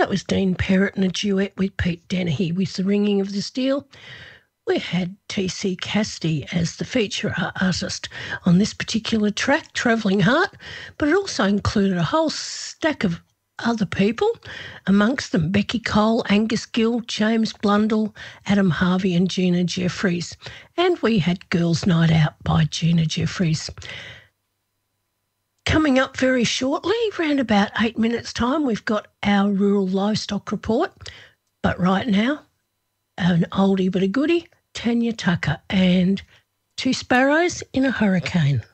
That was Dean Perrott in a duet with Pete Dennehy with The Ringing of the Steel. We had T.C. Cassidy as the feature artist on this particular track, Travelling Heart, but it also included a whole stack of other people, amongst them Becky Cole, Angus Gill, James Blundell, Adam Harvey and Gina Jeffries. And we had Girls' Night Out by Gina Jeffries. Coming up very shortly, around about 8 minutes' time, we've got our rural livestock report. But right now, an oldie but a goodie, Tanya Tucker and Two Sparrows in a Hurricane.